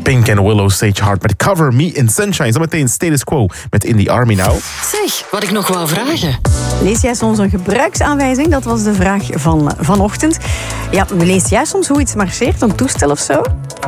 Pink en Willow Sage Heart met Cover Me in Sunshine. Zometeen Status Quo met In The Army Now. Zeg, wat ik nog wou vragen. Lees jij soms een gebruiksaanwijzing? Dat was de vraag van vanochtend. Ja, lees jij soms hoe iets marcheert, een toestel of zo?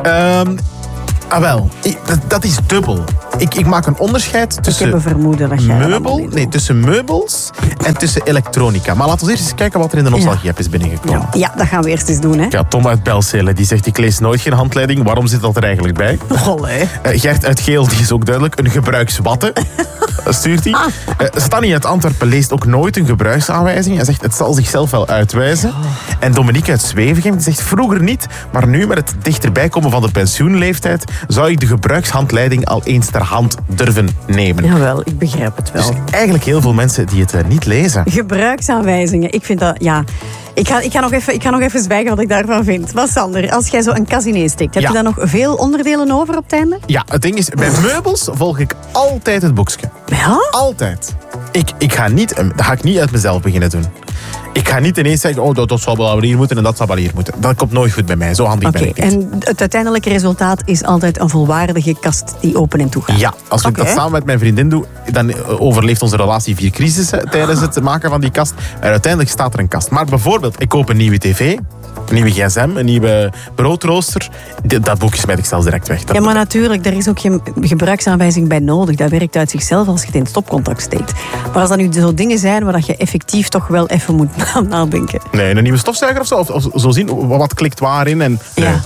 Wel, dat is dubbel. Ik maak een onderscheid tussen Ik heb een vermoeden dat jij dat allemaal niet doet. tussen meubels en tussen elektronica. Maar laten we eerst eens kijken wat er in de nostalgie-app is binnengekomen. Ja, dat gaan we eerst eens doen, hè. Ja, Tom uit Belzele, die zegt, ik lees nooit geen handleiding. Waarom zit dat er eigenlijk bij? Olé. Gert uit Geel, die is ook duidelijk, een gebruikswatte. Stuurt hij. Stanny uit Antwerpen leest ook nooit een gebruiksaanwijzing. Hij zegt, het zal zichzelf wel uitwijzen. En Dominique uit Zwevegem die zegt, vroeger niet, maar nu met het dichterbij komen van de pensioenleeftijd zou ik de gebruikshandleiding al eens ter hand durven nemen. Jawel, ik begrijp het wel. Dus eigenlijk heel veel mensen die het niet lezen. Gebruiksaanwijzingen, ik vind dat, ja... Ik ga nog even zwijgen wat ik daarvan vind. Maar Sander, als jij zo een kas ineensteekt, heb je daar nog veel onderdelen over op het einde? Ja, het ding is, bij meubels volg ik altijd het boekje. Ja? Altijd. Dat ga ik niet uit mezelf beginnen doen. Ik ga niet ineens zeggen, dat zal wel hier moeten en dat zal wel hier moeten. Dat komt nooit goed bij mij, zo handig ben ik niet. En het uiteindelijke resultaat is altijd een volwaardige kast die open en toe gaat? Ja, als ik dat samen met mijn vriendin doe, dan overleeft onze relatie 4 crisissen tijdens het maken van die kast. En uiteindelijk staat er een kast. Maar bijvoorbeeld, ik koop een nieuwe tv, een nieuwe gsm, een nieuwe broodrooster. Dat boekje smijt ik zelfs direct weg. Ja, maar natuurlijk, daar is ook geen gebruiksaanwijzing bij nodig. Dat werkt uit zichzelf als je het in het stopcontact steekt. Maar als dat nu zo dingen zijn waar je effectief toch wel even moet nadenken. Nee, een nieuwe stofzuiger of zo. Of zo zien, wat klikt waarin. En,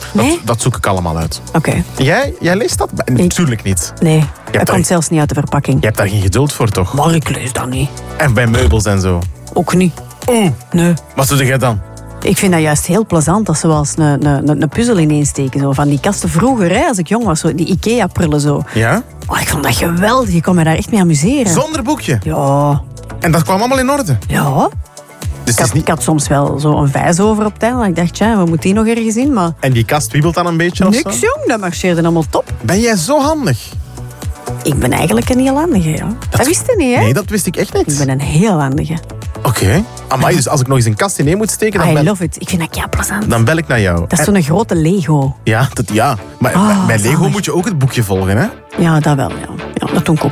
dat zoek ik allemaal uit. Oké. Jij leest dat? Natuurlijk niet. Nee, dat komt zelfs niet uit de verpakking. Je hebt daar geen geduld voor, toch? Maar ik lees dat niet. En bij meubels en zo? Ook niet. Nee. Wat doe jij dan? Ik vind dat juist heel plezant, dat zoals een puzzel ineensteken. Zo. Van die kasten vroeger, hè, als ik jong was, zo, die IKEA-prullen zo. Ja? Oh, ik vond dat geweldig, je kon me daar echt mee amuseren. Zonder boekje? Ja. En dat kwam allemaal in orde? Ja. Dus Ik had soms wel zo een vijs over op het einde. Ik dacht, we moeten die nog ergens in, maar... En die kast wiebelt dan een beetje of zo? Niks, jong, dat marcheerde allemaal top. Ben jij zo handig? Ik ben eigenlijk een heel handige, ja. Dat wist je niet, hè? Nee, dat wist ik echt niet. Ik ben een heel handige. Oké. Amai, dus als ik nog eens een kast ineen moet steken... I love it. Ik vind dat kei plezant. Dan bel ik naar jou. Dat is zo'n grote Lego. Ja. Maar bij Lego moet je ook het boekje volgen, hè? Ja, dat wel, ja. Ja, dat doe ik ook